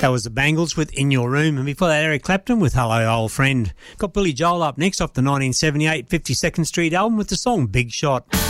That was the Bangles with In Your Room, and before that Eric Clapton with Hello Old Friend. Got Billy Joel up next off the 1978 52nd Street album with the song Big Shot.